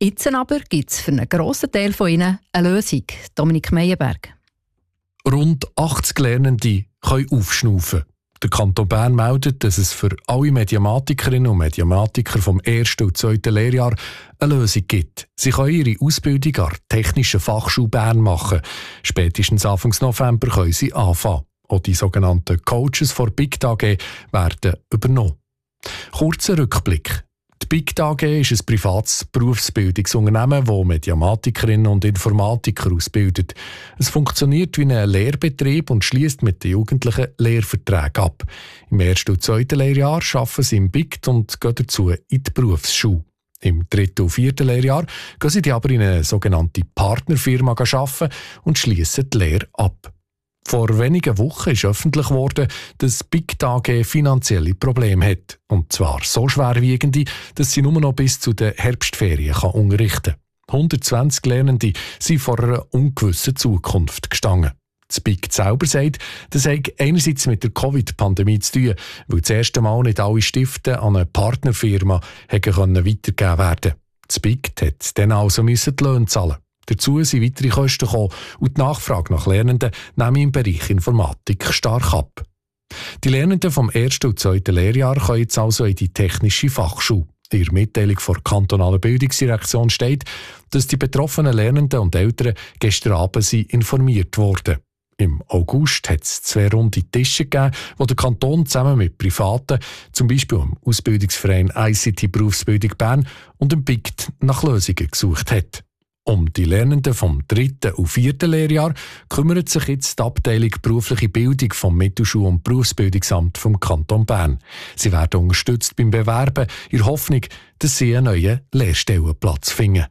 Jetzt aber gibt es für einen grossen Teil von ihnen eine Lösung. Dominik Meyerberg. Rund 80 Lernende können aufschnaufen. Der Kanton Bern meldet, dass es für alle Mediamatikerinnen und Mediamatiker vom 1. und 2. Lehrjahr eine Lösung gibt. Sie können ihre Ausbildung an der Technischen Fachschule Bern machen. Spätestens Anfang November können sie anfangen. Auch die sogenannten Coaches von BIGT AG werden übernommen. Kurzer Rückblick. Die BIGT AG ist ein privates Berufsbildungsunternehmen, das Mediamatikerinnen und Informatiker ausbildet. Es funktioniert wie ein Lehrbetrieb und schließt mit den Jugendlichen Lehrverträge ab. Im 1. und 2. Lehrjahr arbeiten sie im BIGT und gehen dazu in die Berufsschule. Im 3. und 4. Lehrjahr gehen sie aber in eine sogenannte Partnerfirma arbeiten und schließen die Lehre ab. Vor wenigen Wochen ist öffentlich geworden, dass BIGT AG finanzielle Probleme hat. Und zwar so schwerwiegende, dass sie nur noch bis zu den Herbstferien unterrichten kann. 120 Lernende sind vor einer ungewissen Zukunft gestanden. Das BIGT selber sagt, das hat einerseits mit der Covid-Pandemie zu tun, weil das erste Mal nicht alle Stifte an eine Partnerfirma weitergegeben werden konnten. Das BIGT hat dann also die Löhne zahlen. Dazu sind weitere Kosten gekommen und die Nachfrage nach Lernenden nehmen im Bereich Informatik stark ab. Die Lernenden vom 1. und 2. Lehrjahr können jetzt also in die Technische Fachschule. In der Mitteilung der kantonalen Bildungsdirektion steht, dass die betroffenen Lernenden und Eltern gestern Abend informiert wurden. Im August hat es 2 runde Tische gegeben, wo der Kanton zusammen mit Privaten, zum Beispiel dem Ausbildungsverein ICT Berufsbildung Bern und dem BIGT, nach Lösungen gesucht hat. Um die Lernenden vom 3. und 4. Lehrjahr kümmert sich jetzt die Abteilung Berufliche Bildung vom Mittelschul- und Berufsbildungsamt vom Kanton Bern. Sie werden unterstützt beim Bewerben, in der Hoffnung, dass sie einen neuen Lehrstellenplatz finden.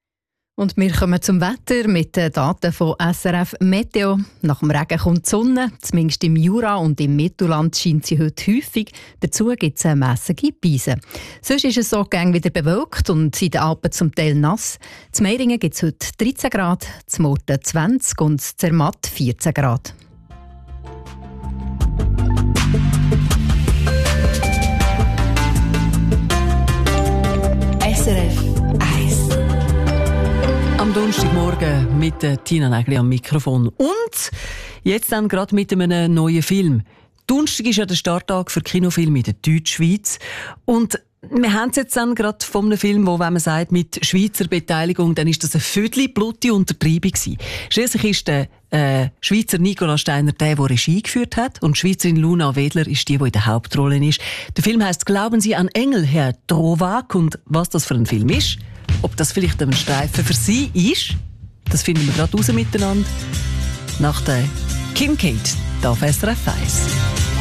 Und wir kommen zum Wetter mit den Daten von SRF Meteo. Nach dem Regen kommt die Sonne. Zumindest im Jura und im Mittelland scheint sie heute häufig. Dazu gibt es eine mässige Beise. Sonst ist es so gern wieder bewölkt und in den Alpen zum Teil nass. Zu Meiringen gibt es heute 13 Grad, zu Murten 20 und zu Zermatt 14 Grad. SRF am Donnerstagmorgen mit Tina Nägeli am Mikrofon. Und jetzt dann gerade mit einem neuen Film. Donnerstag ist ja der Starttag für Kinofilme in der Deutschschweiz. Und wir haben es jetzt dann gerade von einem Film, wo, wenn man sagt, mit Schweizer Beteiligung, dann ist das eine viertel blutige Untertreibung gewesen. Schliesslich ist der Schweizer Nicola Steiner der Regie geführt hat, und die Schweizerin Luna Wedler ist die in der Hauptrolle ist. Der Film heisst «Glauben Sie an Engel, Herr Drowak?» Und was das für ein Film ist, ob das vielleicht ein Streifen für Sie ist, das finden wir gerade raus miteinander nach der Kim Kate auf SRF 1.